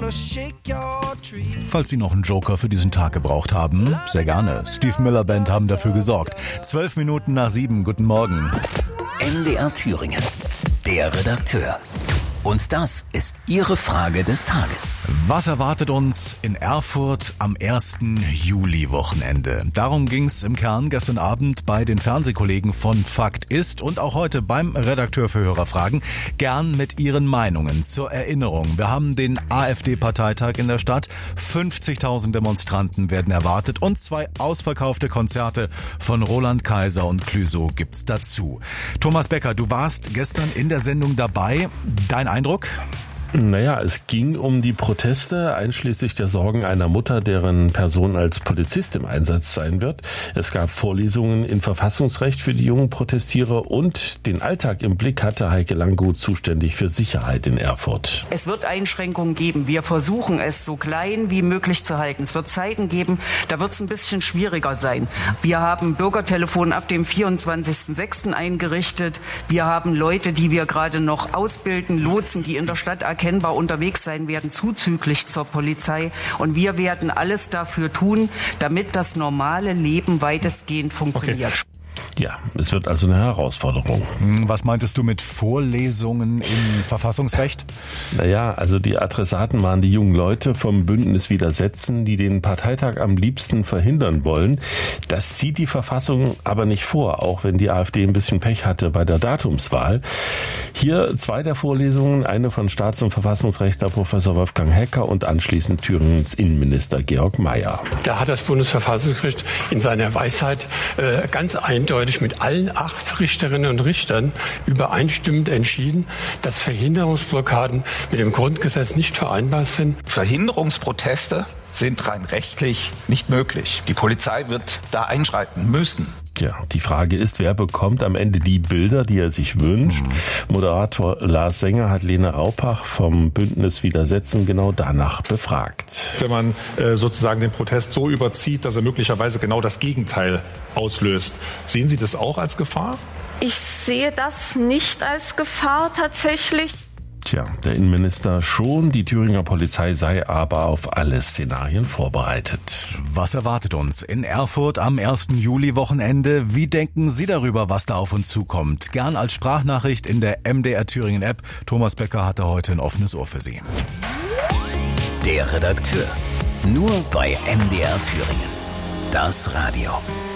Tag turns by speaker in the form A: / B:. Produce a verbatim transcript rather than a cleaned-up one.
A: Falls Sie noch einen Joker für diesen Tag gebraucht haben, sehr gerne. Steve Miller Band haben dafür gesorgt. Zwölf Minuten nach sieben, guten Morgen.
B: M D R Thüringen, der Redakteur. Und das ist Ihre Frage des Tages.
A: Was erwartet uns in Erfurt am ersten Juli-Wochenende? Darum ging es im Kern gestern Abend bei den Fernsehkollegen von Fakt ist und auch heute beim Redakteur für Hörerfragen. Gern mit Ihren Meinungen. Zur Erinnerung, wir haben den AfD-Parteitag in der Stadt. fünfzigtausend Demonstranten werden erwartet und zwei ausverkaufte Konzerte von Roland Kaiser und Clouseau gibt's dazu. Thomas Becker, du warst gestern in der Sendung dabei. Dein Eindruck?
C: Naja, es ging um die Proteste, einschließlich der Sorgen einer Mutter, deren Person als Polizist im Einsatz sein wird. Es gab Vorlesungen in Verfassungsrecht für die jungen Protestierer und den Alltag im Blick hatte Heike Langgut, zuständig für Sicherheit in Erfurt.
D: Es wird Einschränkungen geben. Wir versuchen es so klein wie möglich zu halten. Es wird Zeiten geben, da wird es ein bisschen schwieriger sein. Wir haben Bürgertelefon ab dem vierundzwanzigsten sechsten eingerichtet. Wir haben Leute, die wir gerade noch ausbilden, Lotsen, die in der Stadt erkennbar unterwegs sein werden, zuzüglich zur Polizei. Und wir werden alles dafür tun, damit das normale Leben weitestgehend funktioniert.
C: Okay. Ja, es wird also eine Herausforderung.
A: Was meintest du mit Vorlesungen im Verfassungsrecht?
C: Naja, also die Adressaten waren die jungen Leute vom Bündnis Widersetzen, die den Parteitag am liebsten verhindern wollen. Das sieht die Verfassung aber nicht vor, auch wenn die AfD ein bisschen Pech hatte bei der Datumswahl. Hier zwei der Vorlesungen, eine von Staats- und Verfassungsrechtler Professor Wolfgang Hecker und anschließend Thüringens Innenminister Georg Mayer.
E: Da hat das Bundesverfassungsgericht in seiner Weisheit äh, ganz eindeutig mit allen acht Richterinnen und Richtern übereinstimmend entschieden, dass Verhinderungsblockaden mit dem Grundgesetz nicht vereinbar sind.
F: Verhinderungsproteste sind rein rechtlich nicht möglich. Die Polizei wird da einschreiten müssen.
C: Ja, die Frage ist, wer bekommt am Ende die Bilder, die er sich wünscht? Mhm. Moderator Lars Sänger hat Lene Raupach vom Bündnis Widersetzen genau danach befragt.
G: Wenn man äh, sozusagen den Protest so überzieht, dass er möglicherweise genau das Gegenteil auslöst. Sehen Sie das auch als Gefahr?
H: Ich sehe das nicht als Gefahr tatsächlich.
C: Tja, der Innenminister schon, die Thüringer Polizei sei aber auf alle Szenarien vorbereitet.
A: Was erwartet uns in Erfurt am ersten Juli-Wochenende? Wie denken Sie darüber, was da auf uns zukommt? Gern als Sprachnachricht in der M D R Thüringen App. Thomas Becker hatte heute ein offenes Ohr für Sie.
B: Der Redakteur. Nur bei M D R Thüringen. Das Radio.